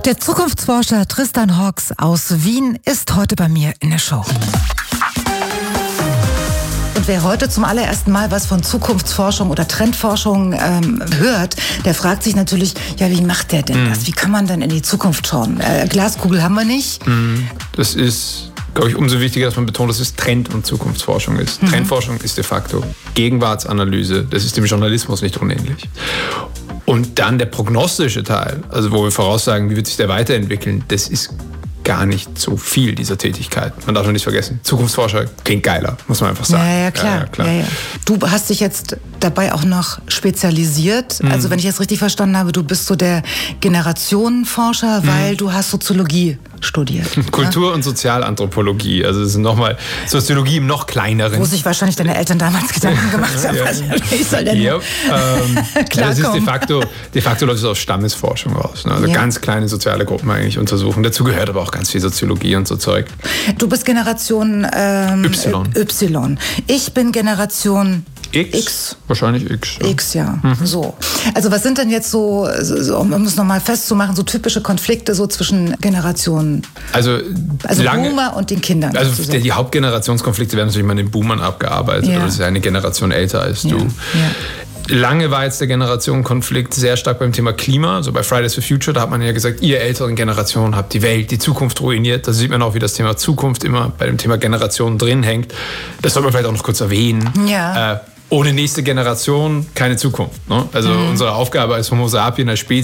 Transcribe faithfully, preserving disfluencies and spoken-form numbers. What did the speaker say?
Der Zukunftsforscher Tristan Hawks aus Wien ist heute bei mir in der Show. Und wer heute zum allerersten Mal was von Zukunftsforschung oder Trendforschung ähm, hört, der fragt sich natürlich, ja, wie macht der denn mm. das? Wie kann man denn in die Zukunft schauen? Äh, Glaskugel haben wir nicht. Mm. Das ist, glaube ich, umso wichtiger, dass man betont, dass es Trend- und Zukunftsforschung ist. Mhm. Trendforschung ist de facto Gegenwartsanalyse. Das ist dem Journalismus nicht unähnlich. Und dann der prognostische Teil, also wo wir voraussagen, wie wird sich der weiterentwickeln, das ist gar nicht so viel dieser Tätigkeit. Man darf noch nicht vergessen, Zukunftsforscher klingt geiler, muss man einfach sagen. Ja, ja, klar. Ja, ja, klar. Ja, ja. Du hast dich jetzt dabei auch noch spezialisiert. Mhm. Also wenn ich das richtig verstanden habe, du bist so der Generationenforscher, weil mhm. du hast Soziologie studiert. Kultur- ne? und Sozialanthropologie. Also es ist nochmal Soziologie im noch kleineren. Wo sich wahrscheinlich deine Eltern damals Gedanken gemacht haben. ja. Was ich soll denn yep. ähm, das ist de facto, de facto läuft es auf Stammesforschung raus. Ne? Also ja. ganz kleine soziale Gruppen eigentlich untersuchen. Dazu gehört aber auch ganz viel Soziologie und so Zeug. Du bist Generation ähm, Y. Y. Ich bin Generation X. X. Wahrscheinlich X. Ja. X, ja. Mhm. So. Also was sind denn jetzt so, so um es nochmal festzumachen, so typische Konflikte so zwischen Generationen? Also, also lange, Boomer und den Kindern. Also die, die Hauptgenerationskonflikte werden natürlich mal den Boomern abgearbeitet. Ja. Oder das ist eine Generation älter als ja. du. Ja. Lange war jetzt der Generationenkonflikt sehr stark beim Thema Klima. Also bei Fridays for Future, da hat man ja gesagt, ihr älteren Generationen habt die Welt, die Zukunft ruiniert. Da sieht man auch, wie das Thema Zukunft immer bei dem Thema Generationen drin hängt. Das soll man vielleicht auch noch kurz erwähnen. Ja. Äh, ohne nächste Generation keine Zukunft. Ne? Also mhm. unsere Aufgabe als Homo sapien, als Spezies,